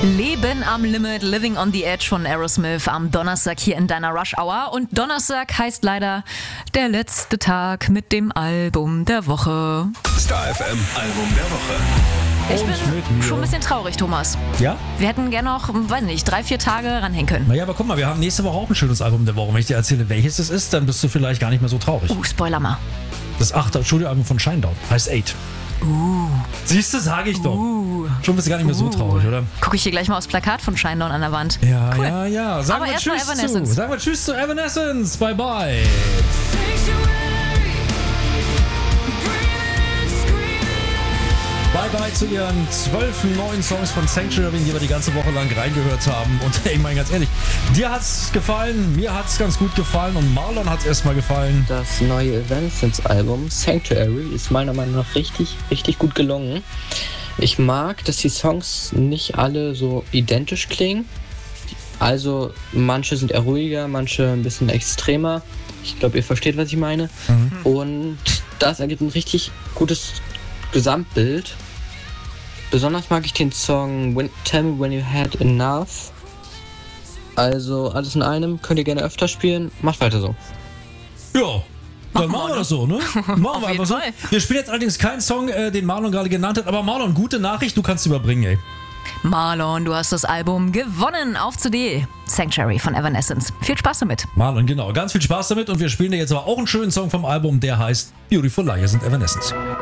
Leben am Limit, Living on the Edge von Aerosmith am Donnerstag hier in deiner Rush Hour. Und Donnerstag heißt leider der letzte Tag mit dem Album der Woche. Star FM Album der Woche. Ich bin schon ein bisschen traurig, Thomas. Ja? Wir hätten gerne noch, weiß nicht, 3-4 Tage ranhängen können. Naja, aber guck mal, wir haben nächste Woche auch ein schönes Album der Woche. Wenn ich dir erzähle, welches es ist, dann bist du vielleicht gar nicht mehr so traurig. Spoiler mal. Das 8. Studioalbum von Shinedown heißt 8. Siehst du, sage ich doch. Schon bist du gar nicht mehr so traurig, oder? Gucke ich hier gleich mal aufs Plakat von Shinedown an der Wand. Ja, Cool. ja. Sagen Aber wir erst mal Tschüss Evanescence. zu. Sagen wir Tschüss zu Evanescence. Bye, bye. Bye zu ihren 12 neuen Songs von Sanctuary, die wir die ganze Woche lang reingehört haben. Und ich meine ganz ehrlich, dir hat's gefallen, mir hat's ganz gut gefallen und Marlon hat's erstmal gefallen. Das neue Evanescence-Album Sanctuary ist meiner Meinung nach richtig gut gelungen. Ich mag, dass die Songs nicht alle so identisch klingen. Also manche sind eher ruhiger, manche ein bisschen extremer. Ich glaube, ihr versteht, was ich meine. Und das ergibt ein richtig gutes Gesamtbild. Besonders mag ich den Song Tell Me When You Had Enough. Also alles in einem, könnt ihr gerne öfter spielen. Macht weiter so. Ja, dann machen wir das so, ne? Machen wir einfach so. Fall. Wir spielen jetzt allerdings keinen Song, den Marlon gerade genannt hat. Aber Marlon, gute Nachricht, du kannst überbringen, ey. Marlon, du hast das Album gewonnen auf CD. Sanctuary von Evanescence. Viel Spaß damit. Marlon, genau. Ganz viel Spaß damit und wir spielen dir jetzt aber auch einen schönen Song vom Album, der heißt Beautiful Lie. Hier sind Evanescence.